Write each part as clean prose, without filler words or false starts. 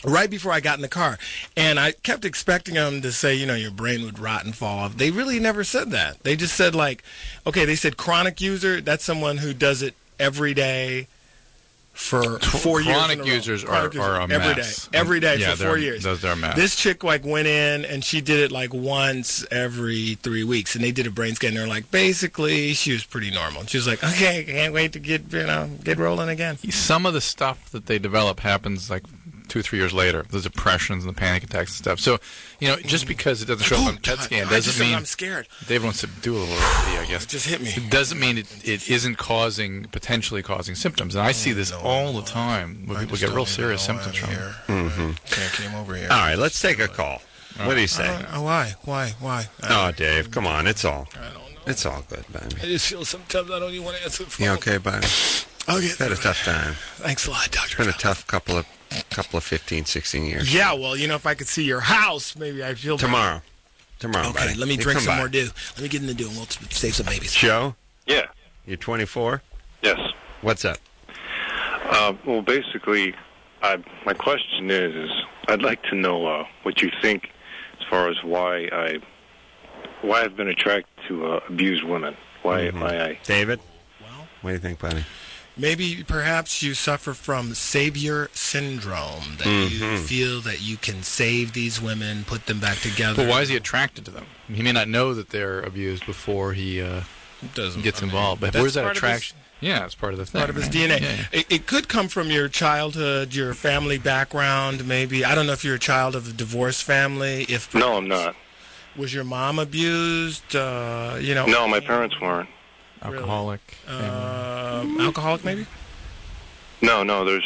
right before I got in the car. And I kept expecting them to say, your brain would rot and fall off. They really never said that. They just said, they said chronic user, that's someone who does it every day for 4 years. Chronic users are a mess. Every day for 4 years. Those are a mess. This chick went in and she did it once every 3 weeks, and they did a brain scan. They're basically she was pretty normal. She was okay, can't wait to get rolling again. Some of the stuff that they develop happens 2 or 3 years later. The depressions and the panic attacks and stuff. So, just because it doesn't show up on a PET scan doesn't mean I'm scared. David wants to do a little remedy, I guess. It just hit me. It doesn't mean it isn't potentially causing symptoms. And I see this all the time. People get real serious symptoms from it. Mm-hmm. Came over here. All right, let's take a call. What do you say? Why? Oh, Dave, come on. It's all. I don't know. It's all good, baby. I just feel sometimes I don't even want to answer the phone. You okay, buddy? I'll get Had a tough time. Thanks a lot, Doctor. It's been a tough couple of 15, 16 years. Yeah, well, if I could see your house, maybe I'd feel Tomorrow, okay, buddy. Let me drink some more dew. Let me get in the dew and we'll save some babies. Joe? Yeah. You're 24? Yes. What's up? Well, basically, my question is I'd like to know what you think as far as why I've been attracted to abused women. Why I... David? Well, what do you think, buddy? Maybe, perhaps you suffer from savior syndrome, that you feel that you can save these women, put them back together. But why is he attracted to them? He may not know that they're abused before he gets involved. But where's that attraction? Yeah, it's part of the thing. Part of his DNA. Yeah. It could come from your childhood, your family background, maybe. I don't know if you're a child of a divorced family. No, I'm not. Was your mom abused? No, my parents weren't. Alcoholic. Alcoholic, maybe? No,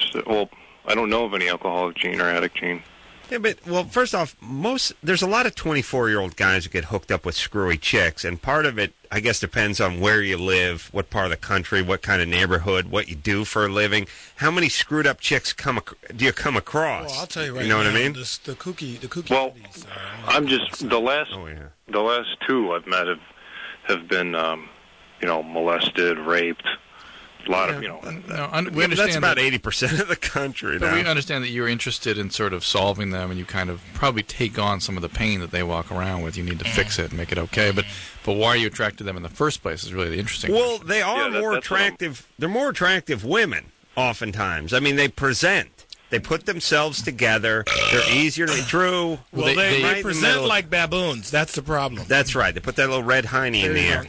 I don't know of any alcoholic gene or addict gene. Yeah, but, first off, there's a lot of 24-year-old guys who get hooked up with screwy chicks, and part of it, I guess, depends on where you live, what part of the country, what kind of neighborhood, what you do for a living. How many screwed-up chicks do you come across? Well, I'll tell you right now. You know what I mean? The kooky. Well, ladies, I'm just, the last two I've met have been, molested, raped. A lot of, we understand that's about 80% of the country. But now. We understand that you're interested in sort of solving them, and you kind of probably take on some of the pain that they walk around with. You need to fix it and make it okay. But why are you attracted to them in the first place is really the interesting question. Well, they are more attractive. They're more attractive women, oftentimes. I mean, they present. They put themselves together. They're easier to be true. Well, they present like baboons. That's the problem. That's right. They put that little red hiney in the air.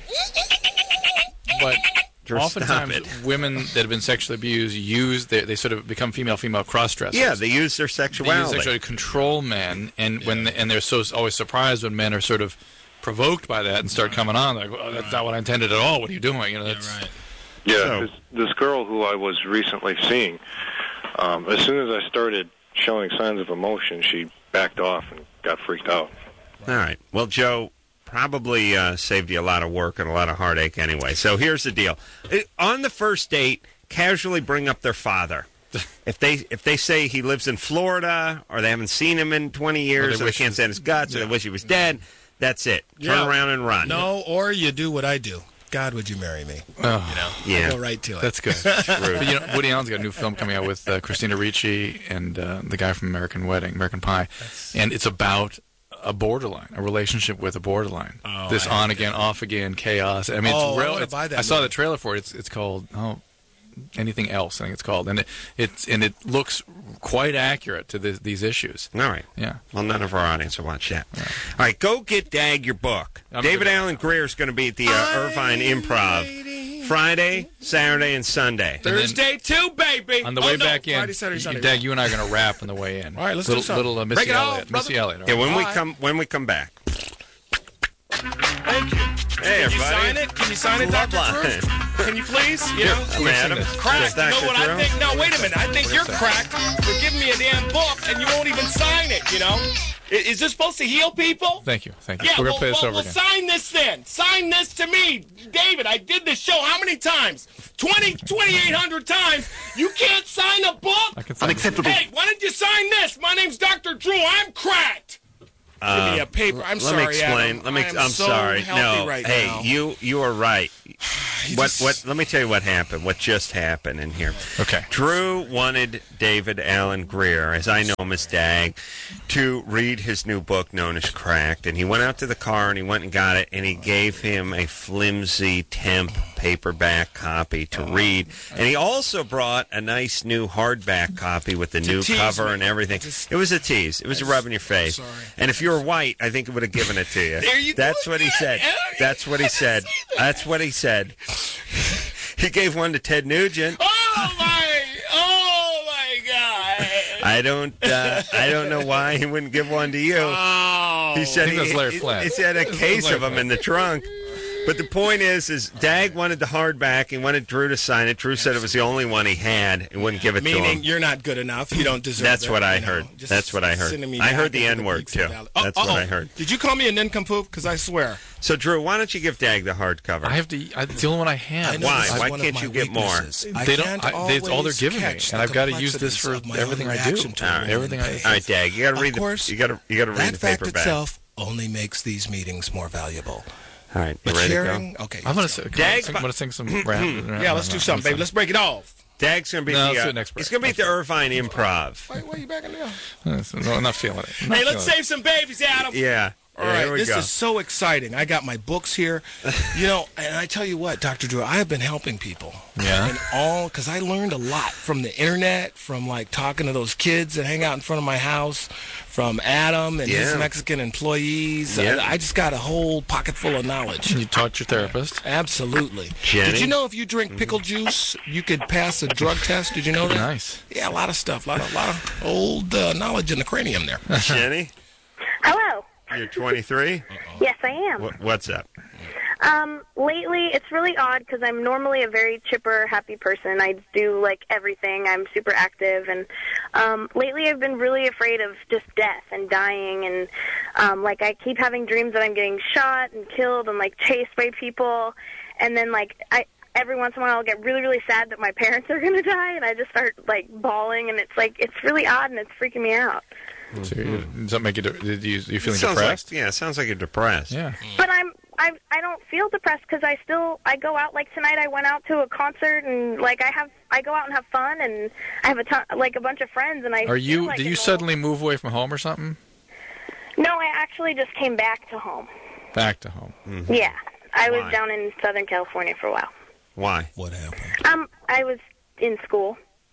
But oftentimes, women that have been sexually abused, they sort of become female cross-dressers. Yeah, they use their sexuality. They use sexuality to control men, and they're so always surprised when men are sort of provoked by that and start coming on. Like, well, that's not what I intended at all. What are you doing? Right. Yeah, this girl who I was recently seeing, as soon as I started showing signs of emotion, she backed off and got freaked out. All right. Well, Joe, probably saved you a lot of work and a lot of heartache anyway. So here's the deal. On the first date, casually bring up their father. If they say he lives in Florida, or they haven't seen him in 20 years, or they can't stand his guts, or they wish he was dead, that's it. Turn around and run. No, or you do what I do. God, would you marry me? Yeah. Go right to it. That's good. But, Woody Allen's got a new film coming out with Christina Ricci and the guy from American Pie, and it's about a relationship with a borderline. This on again, off again chaos. I mean, I saw the trailer for it. It's called Anything Else, I think it's called, and it looks quite accurate to these issues. All right. Yeah. Well, none of our audience will watch that. Yeah. All right, go get Dag your book. David Allen Greer is going to be at the Irvine Improv Friday, Saturday, and Sunday. Thursday too, baby. On the way back in, Friday, Saturday, Sunday. Dag, you and I are going to rap on the way in. All right, let's do something. Little Missy Elliott. Missy Elliott. Yeah, when we come back. Thank you. Hey, everybody. Can you sign it? Can you sign it, Dr. Drew? Can you please? I'm Adam. Cracked. You know what I think? No, wait a minute. I think you're cracked for giving me a damn book and you won't even sign it, Is this supposed to heal people? Thank you. Yeah, we're going to play this over again. Sign this then. Sign this to me. David, I did this show how many times? 2,800 times. You can't sign a book? I can sign Unacceptable. Hey, why don't you sign this? My name's Dr. Drew. I'm cracked. Give me a paper. I'm let sorry, me explain. Adam. I'm so sorry. healthy No, right hey, now. you are right. just- Let me tell you what happened. What just happened in here? Okay. Drew wanted David Allen Greer, as I know him as Dag, to read his new book known as Cracked, and he went out to the car and he went and got it, and he gave him a flimsy temp paperback copy to read, and he also brought a nice new hardback copy with the new tease cover me. and everything. It was a tease. It was a rub in your face. Sorry. And if you were white, I think it would have given it to you. There you go That's what he said. again. That's what he said. That's what he said. He gave one to Ted Nugent. Oh my God! I don't know why he wouldn't give one to you. Oh, He said I think that's Larry Flint. he had a case Larry of them Flint. in the trunk. But the point is Dag wanted the hardback. He wanted Drew to sign it. Drew said it was the only one he had. He wouldn't give it to meaning him. you're not good enough. You don't deserve That's it. what I you know. heard. Just That's what I heard. sending me I back heard the into N-word, peaks and too. valleys. That's what I heard. Did you call me a nincompoop? Because I swear. So, Drew, why don't you give Dag the hardcover? I have to. It's the only one I have. I know Why? this is Why one of can't my you get more? weaknesses. I They don't. can't It's all they're always giving me, catch and the I've got to use this complexities for of my everything own I do. reaction to it. Everything I. All right, Dag, you got to Of read course, the. You got to read That the fact paperback. itself only makes these meetings more valuable. All right, you But ready sharing, to go? okay. I'm gonna let's sing. go. Dag- I'm gonna sing some rap. Yeah, let's do something, baby. Let's break it off. Dag's going to be No, the. let's do it next break. He's going to be at the Irvine Improv. Why are you backing down? No, I'm not feeling it. Hey, let's save some babies, Adam. Yeah. All Yeah, right, here we this go. is so exciting. I got my books here. And I tell you what, Dr. Drew, I have been helping people. Yeah? And because I learned a lot from the internet, from like talking to those kids that hang out in front of my house, from Adam and his Yeah. Mexican employees. Yeah. I just got a whole pocket full of knowledge. You talked to your therapist. Absolutely. Jenny? Did you know if you drink pickle juice, you could pass a drug test? Did you know that? Nice. Yeah, a lot of stuff, a lot of old knowledge in the cranium there. Jenny, Hello. you're 23. Yes, I am. What's up? Lately, it's really odd because I'm normally a very chipper, happy person. I do like everything. I'm super active, and lately I've been really afraid of just death and dying, and like I keep having dreams that I'm getting shot and killed and like chased by people, and then like every once in a while I'll get really, really sad that my parents are going to die, and I just start like bawling, and it's like it's really odd and it's freaking me out. So does that make you? You feeling Sounds depressed? Like, sounds like you're depressed. Yeah. But I don't feel depressed because I go out, like tonight I went out to a concert, and like I go out and have fun, and I have a bunch of friends, and I Are you? feel like Did you it's suddenly move away from home or something? No, I actually just came back to home. Back to home. Yeah. I Why? was down in Southern California for a while. Why? What happened? I was in school.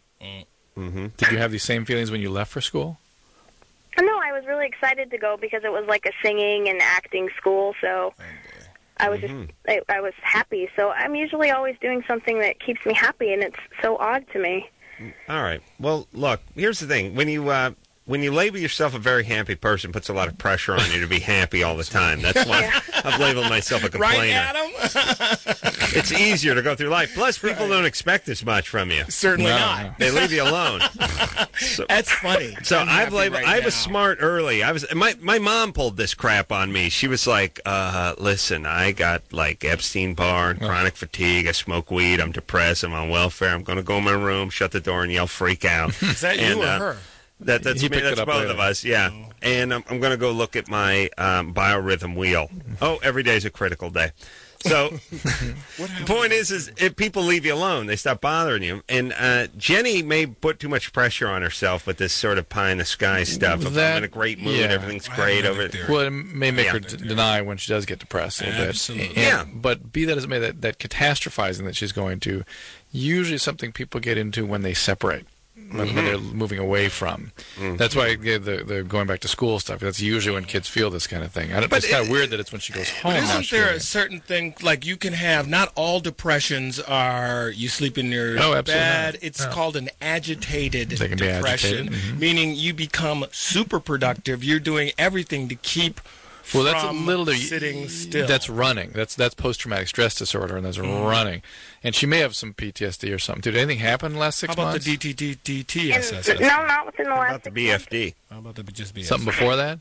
Did you have these same feelings when you left for school? No, I was really excited to go because it was like a singing and acting school, so I was just I was happy. So I'm usually always doing something that keeps me happy, and it's so odd to me. All right. Well, look, here's the thing. When you label yourself a very happy person, it puts a lot of pressure on you to be happy all the time. That's why I've labeled myself a complainer. Right, Adam? It's easier to go through life. Plus, people don't expect as much from you. Certainly No, not. no. They leave you alone. That's funny. So I'm I've happy labeled. right I was now. smart early. My mom pulled this crap on me. She was like, "Listen, I got like Epstein-Barr, chronic fatigue. I smoke weed. I'm depressed. I'm on welfare. I'm going to go in my room, shut the door, and yell, freak out." Is that you or her? That's He me. picked That's it up both later. of us. Yeah. And I'm going to go look at my biorhythm wheel. Oh, every day's a critical day. So the point is if people leave you alone, they stop bothering you. And Jenny may put too much pressure on herself with this sort of pie in the sky stuff. If I'm in a great mood, yeah. everything's I great have over another theory. Well, it may make Yeah. her deny when she does get depressed a little bit. Absolutely. Yeah. But be that as it may, that catastrophizing that she's going to, usually something people get into when they separate. When they're moving away from. That's why the going back to school stuff, that's usually when kids feel this kind of thing. It's kind of weird that it's when she goes home. But now isn't she's there feeling a it. certain thing, like you can have, not all depressions are you sleep in your No, absolutely bed. not. It's No. called an agitated They can be depression, agitated, meaning you become super productive. You're doing everything to keep Well, that's a from little sitting still. That's running. That's post-traumatic stress disorder, and that's running. And she may have some PTSD or something. Did anything happen in the last 6 How about months? the DTTSS? And, no, not within the How last about the 6 months. BFD. How about the just be Something before that?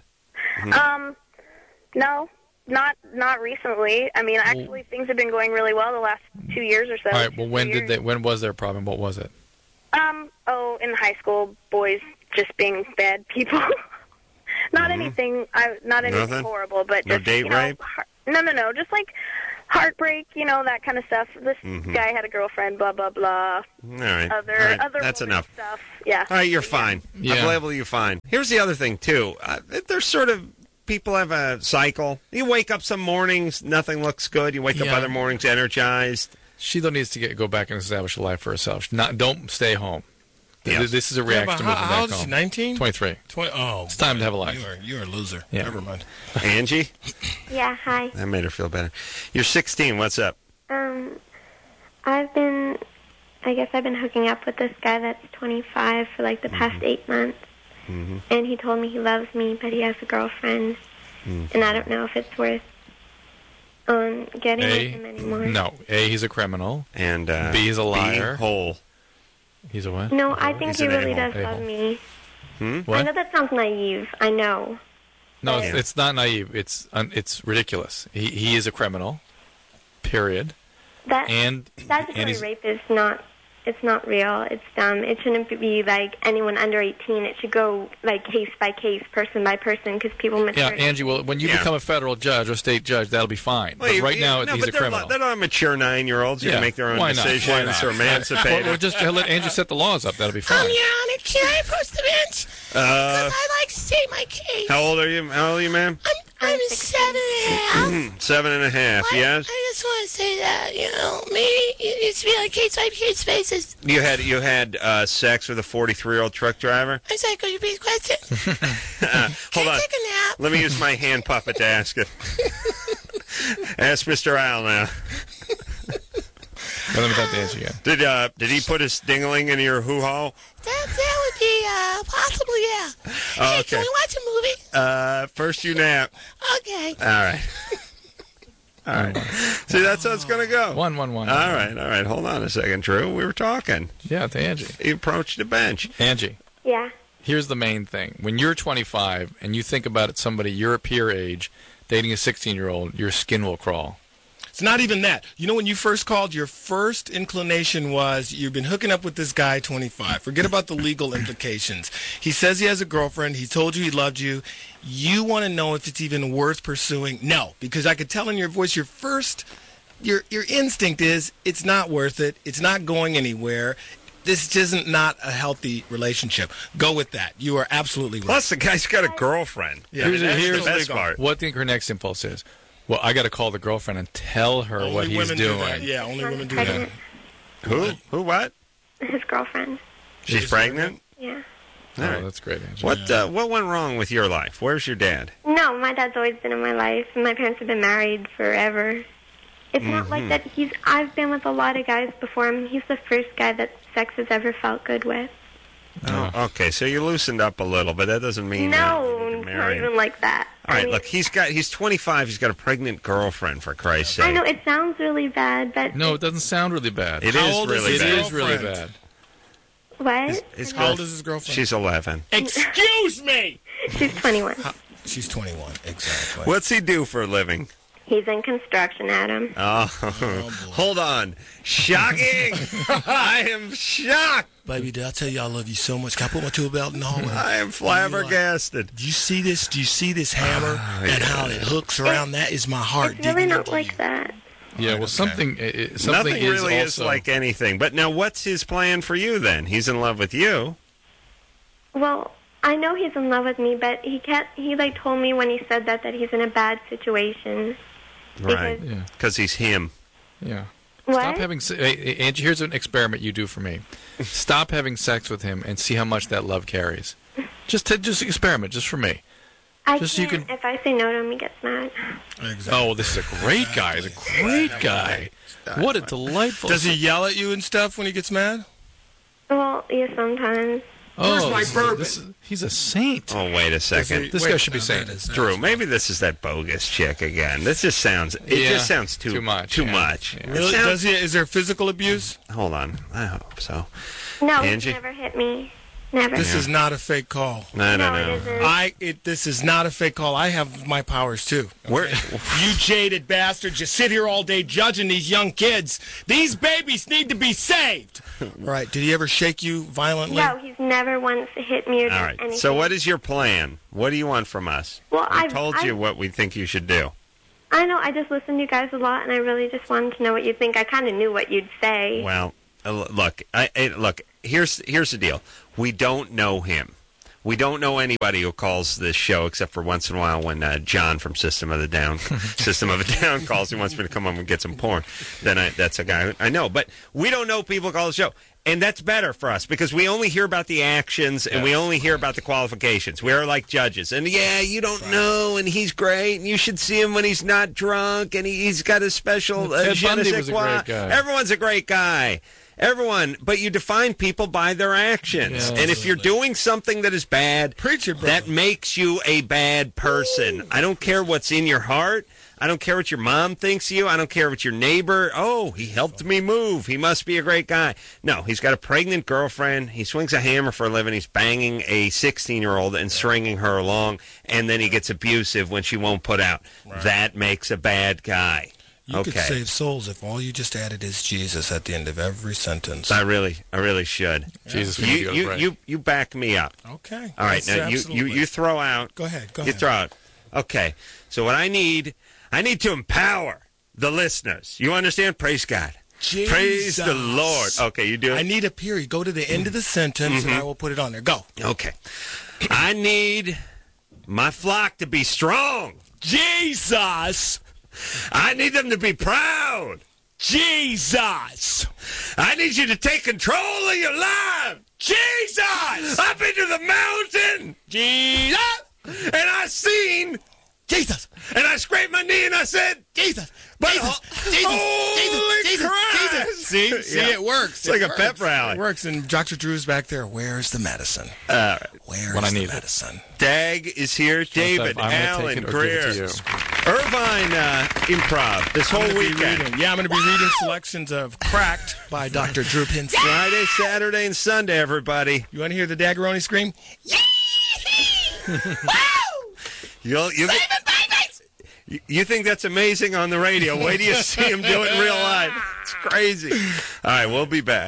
No, not recently. I mean, actually, things have been going really well the last 2 years or so. All right. Well, 2 years. when was there a problem? What was it? In high school, boys just being bad people. Not anything. Not anything Nothing? horrible, but No just date rape? No. Just like heartbreak, that kind of stuff. This guy had a girlfriend. Blah blah blah. All right. Other That's woman enough. stuff. Yeah. All right, you're fine. Yeah. I've labeled you fine. Here's the other thing, too. There's sort of... People have a cycle. You wake up some mornings, nothing looks good. You wake up Yeah. other mornings energized. She though needs to go back and establish a life for herself. Don't stay home. Yes. This is a Yeah, reaction but to moving how back old is she? home. 19? 23. It's time to have a life. You're a loser. Yeah. Never mind. Angie? Yeah. Hi. That made her feel better. You're 16. What's up? I've been hooking up with this guy that's 25 for like the past 8 months. Mm-hmm. And he told me he loves me, but he has a girlfriend. And I don't know if it's worth getting with him anymore. No. A, he's a criminal. And B, he's a liar. B, hole. He's a what? No, I think He's he an really a-hole. does love me. I What? know that sounds naive. I know. No, Yeah. it's not naive. It's ridiculous. He is a criminal. Period. And Statutory he's, rape is not. It's not real. It's dumb. It shouldn't be like anyone under 18. It should go like case by case, person by person, because people mature. yeah, Angie. Well, when you become a federal judge or state judge, that'll be fine. Well, but right now, he's a criminal. They're not mature 9-year-olds who Yeah, can make their own why not? decisions Why not? or emancipate. Or just let Angie set the laws up. That'll be fine. Your Honor, can I approach the bench? Because I'd like to state my case. How old are you? How old are you, ma'am? I'm 7.5. 7.5. Yes. I just want to say that, maybe it needs to be on a case-by-case basis. You had sex with a 43-year-old truck driver. I'm sorry, could you repeat the question? Hold on. Take a nap. Let me use my hand puppet to ask it. Ask Mr. Al now. Let me talk to Angie again. Did he put his dingling in your hoo-ha? That would be possibly, yeah. Hey, okay. can we watch a movie? First you nap. Okay. All right. All right. See, that's how it's going to go. 1-1-1. All right. Hold on a second, Drew. We were talking. Yeah, to Angie. He approached the bench. Angie. Yeah. Here's the main thing. When you're 25 and you think about it, somebody your peer age dating a 16-year-old, your skin will crawl. It's not even that. When you first called, your first inclination was you've been hooking up with this guy, 25. Forget about the legal implications. He says he has a girlfriend. He told you he loved you. You want to know if it's even worth pursuing. No, because I could tell in your voice your instinct is it's not worth it. It's not going anywhere. This isn't not a healthy relationship. Go with that. You are absolutely right. Plus, the guy's got a girlfriend. Yeah, Here's That's the the best legal. part. What do you think her next impulse is? Well, I got to call the girlfriend and tell her Only what he's women do doing. that. Yeah, only women do Pregnant. that. Who? What? His girlfriend. She's pregnant? Yeah. Oh, All right. that's great, Angie. What went wrong with your life? Where's your dad? No, my dad's always been in my life, and my parents have been married forever. It's not like that. I've been with a lot of guys before him. He's the first guy that sex has ever felt good with. Oh, okay. So you loosened up a little, but that doesn't mean No, you're it's not married. even like that. All right, I mean, look, he's 25. He's got a pregnant girlfriend, for Christ's sake. I know it sounds really bad, but No, it doesn't sound really bad. It How is old is really his It bad. is really girlfriend? bad. what? His How old girl- is his girlfriend? She's 11. Excuse me. She's 21. She's 21, exactly. What's he do for a living? He's in construction, Adam. Oh, hold on. Shocking! I am shocked. Baby, did I tell you I love you so much? Can I put my tool belt in the hallway? I am flabbergasted. Do you see this? Do you see this hammer and how it hooks around? That is my heart. It's really digging not into like you. that. Yeah, well, Okay. something Nothing is really is also, like anything. But now, what's his plan for you then? He's in love with you. Well, I know he's in love with me, but he told me when he said that he's in a bad situation. Right. Yeah, Because he's him. yeah. What? Stop having. Angie, here's an experiment you do for me. Stop having sex with him and see how much that love carries. Just experiment, just for me. I just so you can't. can- If I say no to him, he gets mad. Exactly. Oh, this is a great guy. He's a great guy. What a delightful. Does he yell at you and stuff when he gets mad? Well, yeah, sometimes. Oh, my bourbon? He's a saint. Oh, wait a second. This guy should be saying this. Drew, maybe this is that bogus chick again. This just sounds. It Yeah, just sounds too much, Too yeah. much. Yeah. It Really? sounds- Is there physical abuse? Hold on. I hope so. No, Angie? he's never hit me. Never. This is not a fake call. No. it isn't. This is not a fake call. I have my powers too. We're, You jaded bastards! You sit here all day judging these young kids. These babies need to be saved. All right. Did he ever shake you violently? No, he's never once hit me or all done right. anything. So what is your plan? What do you want from us? Well, I told you what we think you should do. I know. I just listen to you guys a lot, and I really just wanted to know what you think. I kind of knew what you'd say. Well, look. Look. Here's the deal. We don't know him. We don't know anybody who calls this show except for once in a while when John from System of a Down calls. He wants me to come on and get some porn. Then that's a guy I know. But we don't know people who call the show. And that's better for us because we only hear about the actions and we only hear about the qualifications. We are like judges. And you don't know, and he's great, and you should see him when he's not drunk, and he's got a special Ted je ne Bundy sais was a quoi. great guy. Everyone's a great guy. Everyone, but you define people by their actions. Yeah, and if you're doing something that is bad, Preach it, brother. that makes you a bad person. I don't care what's in your heart. I don't care what your mom thinks of you. I don't care what your neighbor, he helped me move. He must be a great guy. No, he's got a pregnant girlfriend. He swings a hammer for a living. He's banging a 16-year-old and stringing her along, and then he gets abusive when she won't put out. Right. That makes a bad guy. You could save souls if all you just added is Jesus at the end of every sentence. I really should. Jesus, you back me up. Okay. All right. Now you throw out. Go ahead. You throw out. Okay. So what I need to empower the listeners. You understand? Praise God. Jesus. Praise the Lord. Okay, you do it. I need a period. Go to the end of the sentence, and I will put it on there. Go. Okay. I need my flock to be strong. Jesus. I need them to be proud. Jesus. I need you to take control of your life. Jesus. Up into the mountain. Jesus. And I seen Jesus. And I scraped my knee and I said, Jesus. But Jesus. holy Christ. See, Yeah. it works. It's like a pep rally. It works. And Dr. Drew's back there. Where's the medicine? Where's When I the need it. medicine? Dag is here. David, I'm gonna Alan, take it or give it Greer, to you. Irvine Improv this whole weekend. I'm going to be reading selections of Cracked by Dr. Drew Pinson. Friday, Saturday, and Sunday, everybody. You want to hear the Daggeroni scream? You think that's amazing on the radio. Wait till you see him do it in real life. It's crazy. All right, we'll be back.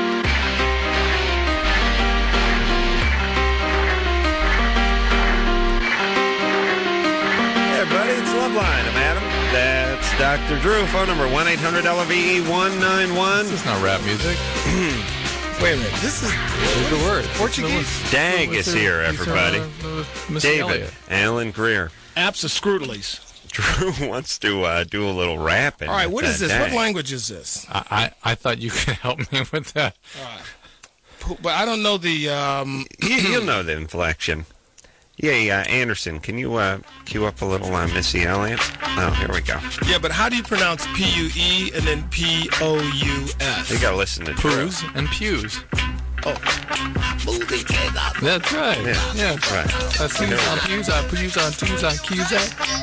Hey, everybody, it's Loveline. I'm Adam. That's Dr. Drew. Phone number 1-800-LVE-191. This is not rap music. Wait a minute. This is Here's the word. Portuguese? Dag is here, everybody. David, Elliott. Alan Greer. Absolutely. Drew wants to do a little rapping. All right, what is this? Dag. What language is this? I thought you could help me with that. But I don't know the... You'll know the inflection. Yeah, Anderson, can you cue up a little Missy Elliott? Oh, here we go. Yeah, but how do you pronounce P-U-E and then P-O-U-S? You gotta listen to Drew. Pews and pews. Oh. That's right. Yeah, right. I see on pews, I pews on twos, on cues.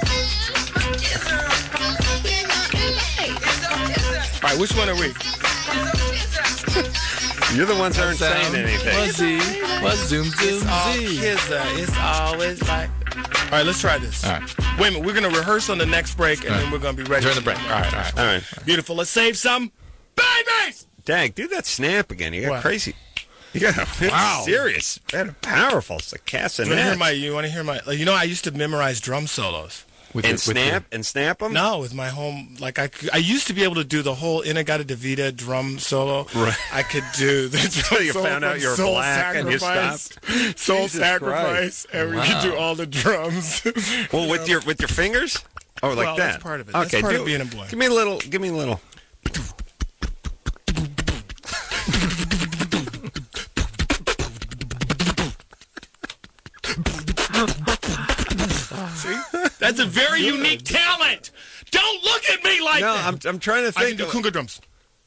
All right, which one are we? You're the ones that aren't saying anything. What zoom zoom z. It's always like... All right, let's try this. All right. Wait a minute, we're going to rehearse on the next break, and then we're going to be ready. During the break. All right. All right. Beautiful. Let's save some babies! Dag, do that snap again. You got What? crazy. You got Wow. serious. That powerful. It's a castanet. You want to hear my... You know, I used to memorize drum solos. And snap them? No, with my home, like I used to be able to do the whole Inagata Davida drum solo. Right. I could do the drum Until you solo found out from you were Soul black and you Sacrifice. stopped. Soul Jesus Sacrifice, and we could do all the drums. Well, with your fingers? Oh, like Well, that. that's part of it. Okay, That's part of being a boy. Give me a little. See? That's a very unique talent. Don't look at me like No, that. I'm trying to I can think. do conga drums.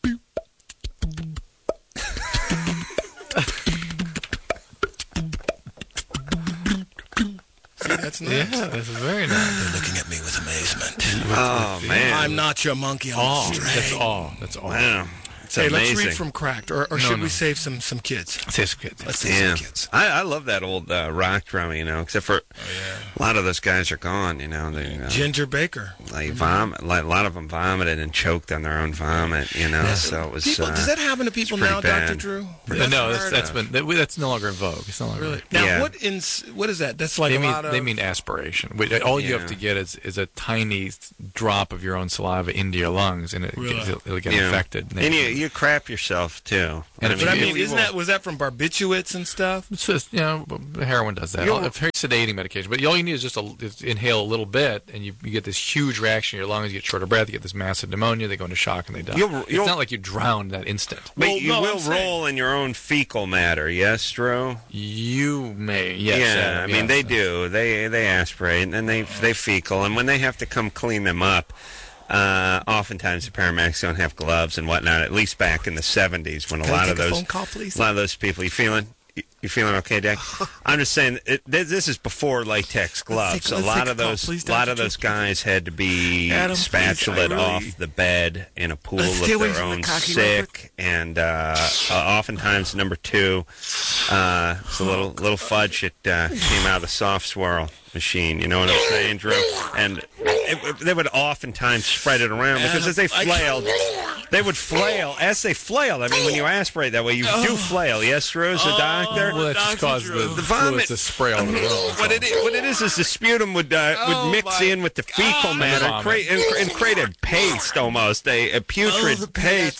See, that's nice. Yeah, this is very nice. They're looking at me with amazement. Oh man. I'm not your monkey on the Awe. string. That's all. That's all. Wow. That's Hey, amazing. let's read from Cracked, or should we save some kids? Say some kids. Let's save Yeah, some kids. I love that old rock drum, except for a lot of those guys are gone, They, Ginger Baker. they vomit. A lot of them vomited and choked on their own vomit, So it was. People, does that happen to people pretty now, bad. Dr. Drew? No, that's no longer in vogue. It's no longer Really? Now, Yeah. what is that? That's like They a mean lot of... they mean aspiration. All you have to get is a tiny drop of your own saliva into your lungs, and it'll get infected. And you crap yourself too. And But I mean, was that from barbiturates and stuff? It's just, heroin does that. It's very sedating medication. But all you need is just inhale a little bit, and you get this huge reaction in your lungs. You get short of breath. You get this massive pneumonia. They go into shock and they die. It's not like you drown that instant. But you will roll in your own fecal matter, yes, Drew? You may, yes. Yeah, I mean, they do. They aspirate, and they fecal. And when they have to come clean them up, oftentimes the paramedics don't have gloves and whatnot, at least back in the 70s when a lot of those people, you feeling okay, Dick? I'm just saying this is before latex gloves. A lot of those guys had to be spatulated off the bed in a pool of their own sick, and oftentimes number two, it's a little fudge that came out of the soft swirl machine. You know what I'm saying, Drew? And they would oftentimes spread it around because as they flailed, they would flail. As they flailed, I mean, when you aspirate that way, you do flail. Yes, Drew, as a doctor? Well, that just causes the vomit to spray all over the room. What it is the sputum would mix in with the fecal matter and create a paste almost, a putrid paste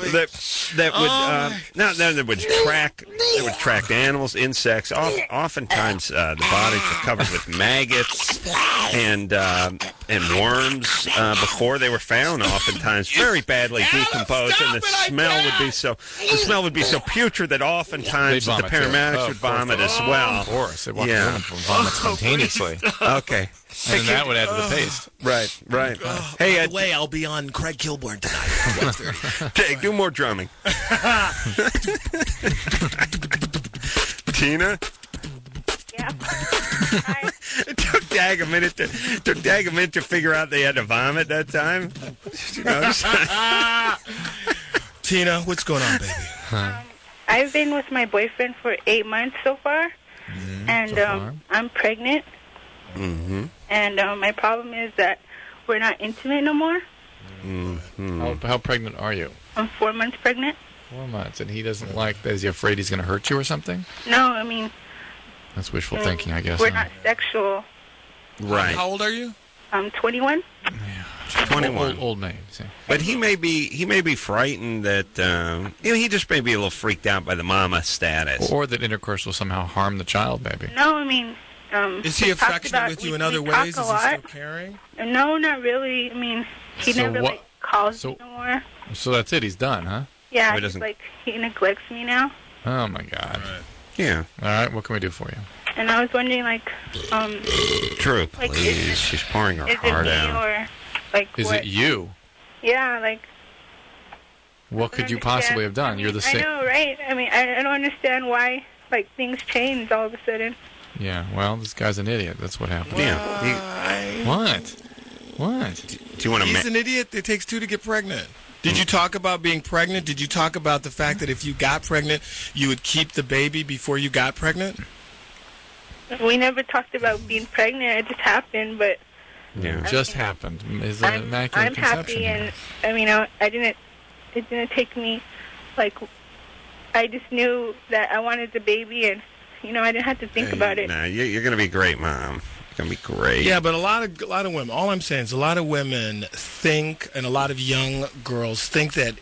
that would track animals, insects. Oftentimes the bodies were covered with maggots and worms before they were found. Oftentimes very badly decomposed, and the smell would be so putrid that oftentimes the paramedics would vomit as well. Of course, it wasn't vomit spontaneously. Okay. And that would add to the paste. Right. Hey, by the way, I'll be on Craig Kilborn tonight at 12:30. do more drumming. Tina? Yeah. It took Dag a minute to figure out they had to vomit that time. Tina, what's going on, baby? I've been with my boyfriend for 8 months so far, and I'm pregnant. Mm-hmm. And my problem is that we're not intimate no more. Mm-hmm. How pregnant are you? I'm 4 months pregnant. 4 months, and he doesn't like that. Is he afraid he's going to hurt you or something? No, I mean... That's wishful thinking, I guess. We're not sexual. Right. How old are you? I'm 21. Yeah. 21. Old man. See. But he may be frightened that he just may be a little freaked out by the mama status. Or that intercourse will somehow harm the child, maybe. No, I mean... is he affectionate with you in other ways? Is he still caring? No, not really. I mean, he never calls me no more. So that's it. He's done, huh? Yeah, he neglects me now. Oh my God. Right. Yeah. All right. What can we do for you? And I was wondering, Drew, please. She's pouring her heart out. Is it you? Yeah, What could you possibly have done? You're the same. I know, right? I mean, I don't understand why things change all of a sudden. Yeah. Well, this guy's an idiot. That's what happened. Yeah. What? Do you want to? He's an idiot. It takes two to get pregnant. Did you talk about being pregnant? Did you talk about the fact that if you got pregnant, you would keep the baby before you got pregnant? We never talked about being pregnant. It just happened, but... Yeah, it just happened. It's an immaculate I'm conception. happy, and, I mean, it didn't take me, I just knew that I wanted the baby, and, I didn't have to think about it. Nah, you're going to be great, Mom. You're going to be great. Yeah, but a lot of women, all I'm saying is a lot of women think, and a lot of young girls think that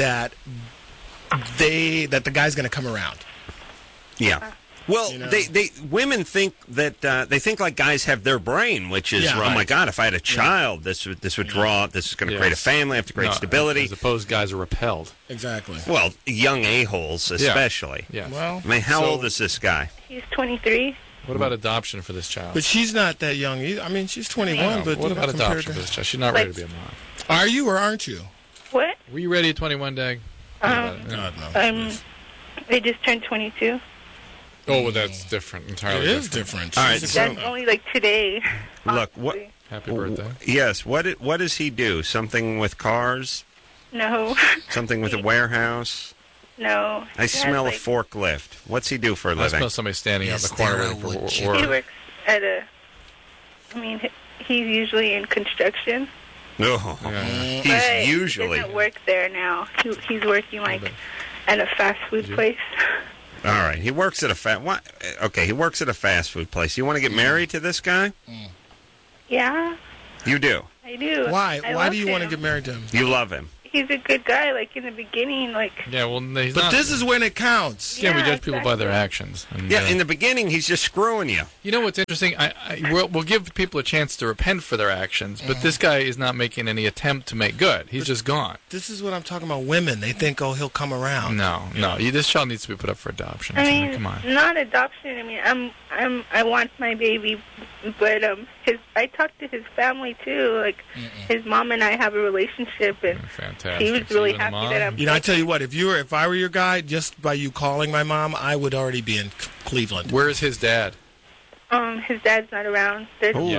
the guy's going to come around. Yeah. Well, women think that they think like guys have their brain, which is oh my God, if I had a child, this would draw. This is going to create a family, have to create stability. As opposed, guys are repelled. Exactly. Well, young a-holes especially. Yeah. Well, I mean, how old is this guy? He's 23. What about adoption for this child? But she's not that young either. I mean, she's 21. But what about adoption for this child? She's not ready to be a mom. Are you or aren't you? What? Were you ready at 21, Dag? God, no. I just turned 22. Oh, well, that's different. Entirely It is different. All right, That's only today. Look, what? Happy birthday. Yes. What does he do? Something with cars? No. Something with a warehouse? No. I smell a forklift. What's he do for a I living? smell somebody standing out in Is the corner there a waiting wood for chip? He work. works at he's usually in construction. No. Yeah. He's But usually. He doesn't work there now. He's working at a fast food place. All right. He works at Okay, he works at a fast food place. You want to get married to this guy? Yeah, You do. I do. Why? I Why love do you want to him. get married to him? You love him. He's a good guy. Like in the beginning, like Yeah, well, he's But not. this is when it counts. Yeah, we Yeah, judge people by their exactly. actions. And, Yeah, in the beginning, he's just screwing you. you know what's interesting? We'll give people a chance to repent for their actions, but this guy is not making any attempt to make good. He's just gone. This is what I'm talking about. Women, they think, oh, he'll come around. No. This child needs to be put up for adoption. I So, mean, come on. not adoption. I mean, I want my baby, but I talked to his family too. Like his mom and I have a relationship, and Fantastic. he was So really you and the happy mom? that I'm. You know, I tell you what, if I were your guy, just by you calling my mom, I would already be in Cleveland. Where is his dad? His dad's not around.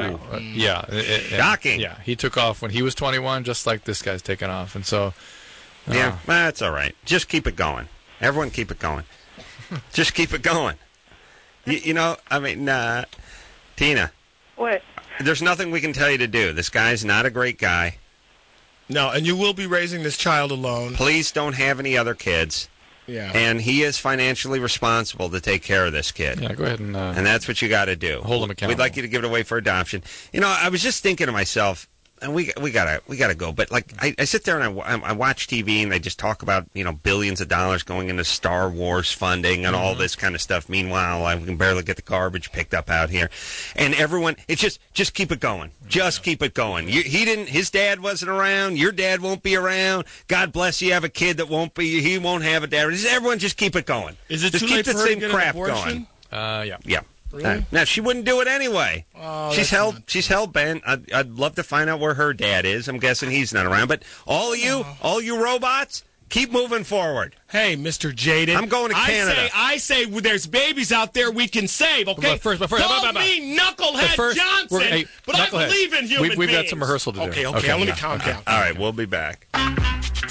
Shocking. Yeah, he took off when he was 21, just like this guy's taken off, and so. Yeah, that's all right. Just keep it going. Everyone keep it going. Just keep it going. You know, I mean, Tina, What? there's nothing we can tell you to do. This guy's not a great guy. No, and you will be raising this child alone. Please don't have any other kids. Yeah. And he is financially responsible to take care of this kid. Yeah, go ahead and. And that's what you got to do. Hold him accountable. We'd like you to give it away for adoption. You know, I was just thinking to myself, and we gotta go. But like, I sit there and I watch TV, and they just talk about billions of dollars going into Star Wars funding and all this kind of stuff. Meanwhile, I can barely get the garbage picked up out here, and everyone, it's just keep it going. Just keep it going. His dad wasn't around. Your dad won't be around. God bless you. Have a kid that won't be. He won't have a dad. Everyone, just keep it going. Is it just too keep late the for her to same get crap an abortion? going? Yeah. Yeah. Really? Now she wouldn't do it anyway. Oh, she's that's hell bent. I'd love to find out where her dad is. I'm guessing he's not around. But all you robots, keep moving forward. Hey, Mr. Jaded. I'm going to Canada. I say there's babies out there we can save, okay? But first, Call me Knucklehead Johnson, but I Knucklehead. believe in human beings. We've got some rehearsal to do. Okay, let me calm down. All right, we'll be back.